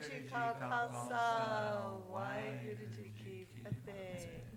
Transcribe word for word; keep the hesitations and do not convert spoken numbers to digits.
did you call Khalsa? Why did you keep a thing?